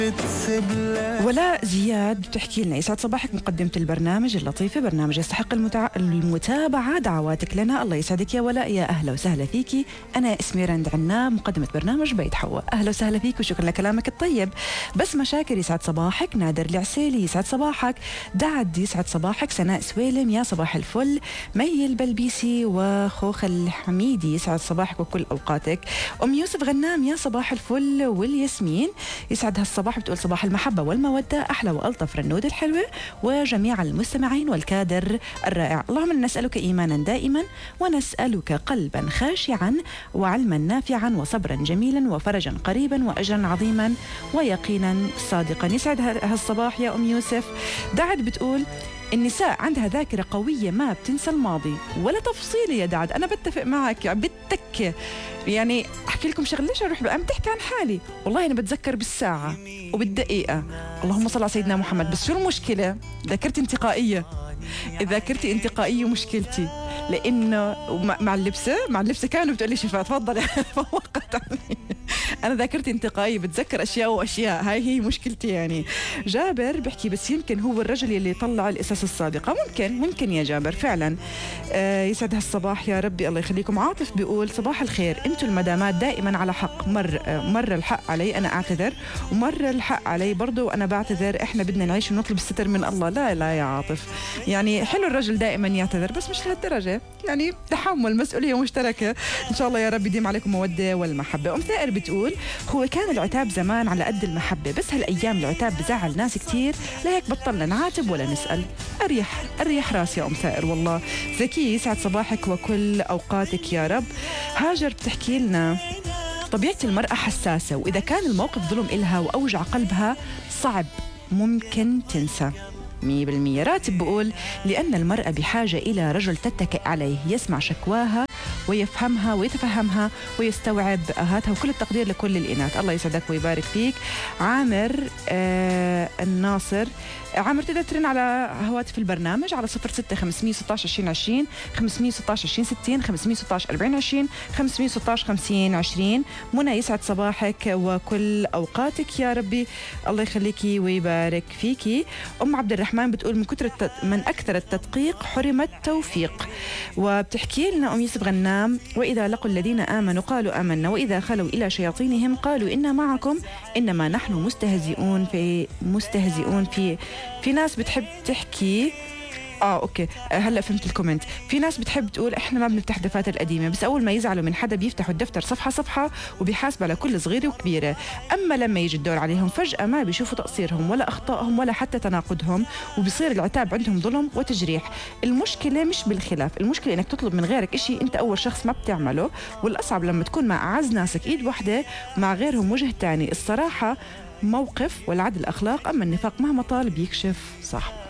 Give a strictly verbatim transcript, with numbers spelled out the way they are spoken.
ولاء زياد بتحكي لنا: يسعد صباحك مقدمة البرنامج اللطيفة، برنامج يستحق المتع... المتابعة، دعواتك لنا. الله يسعدك يا ولاء، يا أهلا وسهلا فيكي. أنا اسمي رند عناب، مقدمة برنامج بيت حواء. أهلا وسهلا فيك وشكرا لكلامك الطيب. بس مشاكر يسعد صباحك. نادر العسيلي يسعد صباحك. دعد يسعد صباحك. سناء سويلم يا صباح الفل. مي البلبيسي وخوخ الحميدي يسعد صباحك وكل أوقاتك. أم يوسف غنام يا صباح الفل. والياسمين يسعد هالصباح، بتقول صباح المحبة والمودة، أحلى وألطف رنود الحلوة وجميع المستمعين والكادر الرائع. اللهم نسألك إيمانا دائما، ونسألك قلبا خاشعا، وعلما نافعا، وصبرا جميلا، وفرجا قريبا، وأجرا عظيما، ويقينا صادقا. يسعد هالصباح يا أم يوسف. دعد بتقول: النساء عندها ذاكرة قوية، ما بتنسى الماضي ولا تفصيلي يا دعد. أنا بتفق معك يعني بالتكة. يعني أحكي لكم شغلة، ليش أروح أنا بتحكي عن حالي؟ والله أنا بتذكر بالساعة وبالدقيقة. اللهم صل على سيدنا محمد. بس شو المشكلة؟ ذاكرتي انتقائية. ذاكرتي انتقائية مشكلتي، لأنه مع اللبسة مع اللبسة كانوا بتقولي شفاء تفضل فوقت عني. أنا ذاكرتي انتقائية، بتذكر أشياء وأشياء، هاي هي مشكلتي. يعني جابر بحكي: بس يمكن هو الرجل اللي طلع القصص السابقة. ممكن ممكن يا جابر فعلا. آه يسعد هالصباح يا ربي، الله يخليكم. عاطف بيقول: صباح الخير، انتوا المدامات دائما على حق. مر آه مر الحق علي أنا أعتذر، ومر الحق علي برضو وأنا بعتذر. إحنا بدنا نعيش ونطلب الستر من الله. لا لا يا عاطف، يعني حلو الرجل دائما يعتذر، بس مش لهالدرجة. يعني تحمل، مسؤولية مشتركة. إن شاء الله يا رب يديم عليكم مودة والمحبة. أم ثائر بتقول: هو كان العتاب زمان على قد المحبة، بس هالأيام العتاب بزعل ناس كتير، لهيك بطلنا نعاتب ولا نسأل. أريح أريح راس يا أم ثائر والله. زكي يسعد صباحك وكل أوقاتك يا رب. هاجر بتحكي لنا: طبيعة المرأة حساسة، وإذا كان الموقف ظلم إلها وأوجع قلبها صعب ممكن تنسى. مية بالمية. راتب بقول: لأن المرأة بحاجة إلى رجل تتكئ عليه، يسمع شكواها ويفهمها ويتفهمها ويستوعب آهاتها، وكل التقدير لكل الإناث. الله يسعدك ويبارك فيك. عامر آه الناصر. عامر تقدر ترن على هواتف البرنامج على صفر ستة خمسمية ستاشر عشرين عشرين، خمسمية ستاشر عشرين ستين، خمسمية ستاشر أربعين عشرين، خمسمية ستاشر خمسين عشرين. منى يسعد صباحك وكل أوقاتك يا ربي، الله يخليكي ويبارك فيكي. أم عبد الرحمن بتقول: من كتر التد... من أكثر التدقيق حرمت توفيق. وبتحكي لنا أم يوسف غنام: وإذا لقوا الذين آمنوا قالوا آمنا، وإذا خلوا إلى شياطينهم قالوا إنا معكم إنما نحن مستهزئون في مستهزئون في في ناس بتحب تحكي اه اوكي هلا فهمت الكومنت. في ناس بتحب تقول احنا ما بنفتح دفاتر قديمه، بس اول ما يزعلوا من حدا بيفتحوا الدفتر صفحه صفحه وبيحاسب على كل صغيره وكبيره. اما لما يجي الدور عليهم فجاه ما بيشوفوا تقصيرهم ولا اخطائهم ولا حتى تناقضهم، وبيصير العتاب عندهم ظلم وتجريح. المشكله مش بالخلاف، المشكله انك تطلب من غيرك إشي انت اول شخص ما بتعمله، والاصعب لما تكون مع اعز ناسك ايد واحده ومع غيرهم وجه تاني. الصراحه موقف والعدل اخلاق، اما النفاق مهما طال بيكشف. صح.